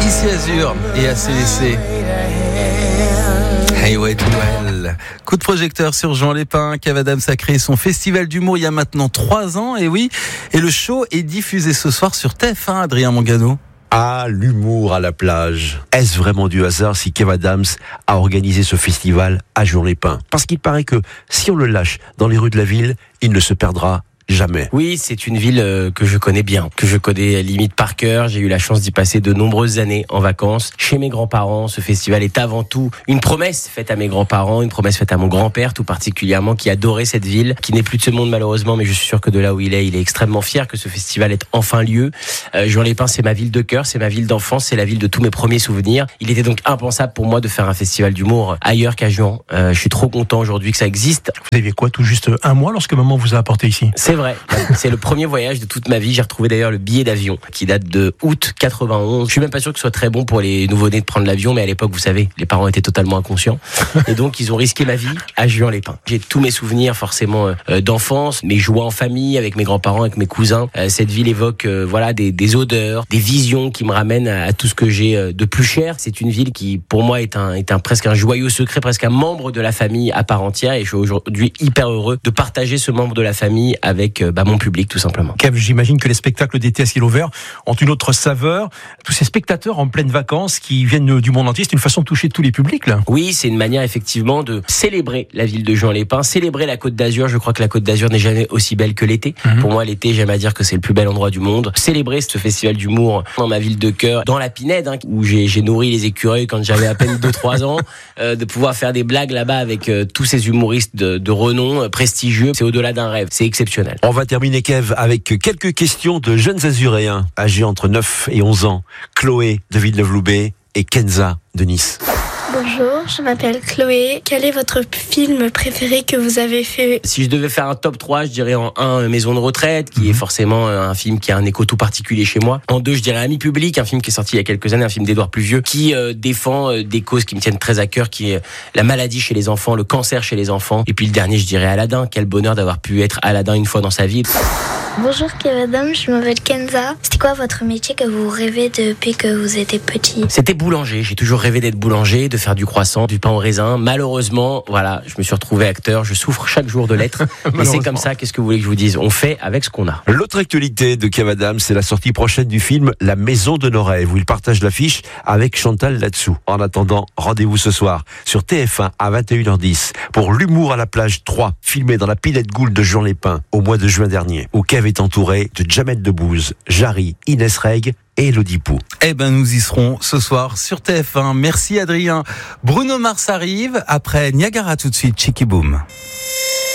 Ici Azur et ACDC. Highway to Hell. Coup de projecteur sur Jean Lépin. Kev Adams a créé son festival d'humour il y a maintenant 3 ans, et oui. Et le show est diffusé ce soir sur TF1, Adrien Mangano. Ah, l'humour à la plage. Est-ce vraiment du hasard si Kev Adams a organisé ce festival à Jean Lépin? Parce qu'il paraît que si on le lâche dans les rues de la ville, il ne se perdra jamais. Oui, c'est une ville que je connais bien, que je connais limite par cœur. J'ai eu la chance d'y passer de nombreuses années en vacances chez mes grands-parents. Ce festival est avant tout une promesse faite à mes grands-parents, une promesse faite à mon grand-père tout particulièrement, qui adorait cette ville, qui n'est plus de ce monde malheureusement, mais je suis sûr que de là où il est extrêmement fier que ce festival ait enfin lieu. Jean Lépin, c'est ma ville de cœur, c'est ma ville d'enfance, c'est la ville de tous mes premiers souvenirs. Il était donc impensable pour moi de faire un festival d'humour ailleurs qu'à Juan. Je suis trop content aujourd'hui que ça existe. Vous aviez quoi, tout juste 1 mois lorsque maman vous a apporté ici? C'est vrai, c'est le premier voyage de toute ma vie. J'ai retrouvé d'ailleurs le billet d'avion qui date de août 91. Je suis même pas sûr que ce soit très bon pour les nouveau-nés de prendre l'avion, mais à l'époque, vous savez, les parents étaient totalement inconscients. Et donc, ils ont risqué ma vie à Jean Lépin. J'ai tous mes souvenirs forcément d'enfance, mes joies en famille, avec mes grands-parents, avec mes cousins. Cette ville évoque des odeurs, des visions qui me ramènent à tout ce que j'ai de plus cher. C'est une ville qui, pour moi, est presque un joyau secret, presque un membre de la famille à part entière. Et je suis aujourd'hui hyper heureux de partager ce membre de la famille avec mon public, tout simplement. Kev, j'imagine que les spectacles d'été à ciel ouvert ont une autre saveur. Tous ces spectateurs en pleine vacances qui viennent du monde entier, c'est une façon de toucher tous les publics, là. Oui, c'est une manière effectivement de célébrer la ville de Jean Lépin, célébrer la Côte d'Azur. Je crois que la Côte d'Azur n'est jamais aussi belle que l'été. Pour moi, l'été, j'aime à dire que c'est le plus bel endroit du monde. Célébrer ce festival d'humour dans ma ville de cœur, dans la Pinède, où j'ai nourri les écureuils quand j'avais à peine 2-3 ans, de pouvoir faire des blagues là-bas avec tous ces humoristes de renom prestigieux. C'est au-delà d'un rêve. C'est exceptionnel. On va terminer, Kev, avec quelques questions de jeunes Azuréens âgés entre 9 et 11 ans. Chloé de Villeneuve-Loubet et Kenza de Nice. Bonjour, je m'appelle Chloé. Quel est votre film préféré que vous avez fait? Si je devais faire un top 3, je dirais en 1, Maison de retraite, qui est forcément un film qui a un écho tout particulier chez moi. En 2, je dirais Ami public, un film qui est sorti il y a quelques années, un film d'Édouard Pluvieux, qui défend des causes qui me tiennent très à cœur, qui est la maladie chez les enfants, le cancer chez les enfants. Et puis le dernier, je dirais Aladdin. Quel bonheur d'avoir pu être Aladdin une fois dans sa vie. Bonjour Kev Adams, je m'appelle Kenza. C'était quoi votre métier que vous rêvez depuis que vous étiez petit? C'était boulanger. J'ai toujours rêvé d'être boulanger, de faire du croissant, du pain au raisin. Malheureusement, voilà, je me suis retrouvé acteur. Je souffre chaque jour de l'être. Mais c'est comme ça. Qu'est-ce que vous voulez que je vous dise? On fait avec ce qu'on a. L'autre actualité de Kev Adams, c'est la sortie prochaine du film La Maison de nos rêves, où il partage l'affiche avec Chantal Latsou. En attendant, rendez-vous ce soir sur TF1 à 21h10 pour L'humour à la plage 3, filmé dans la Pinède Gould de Jean Lépin au mois de juin dernier, où Kev est entouré de Jamel Debbouze, Jarry, Inès Reg et Elodie Pou. Nous y serons ce soir sur TF1. Merci Adrien. Bruno Mars arrive après Niagara tout de suite, Chicky Boom.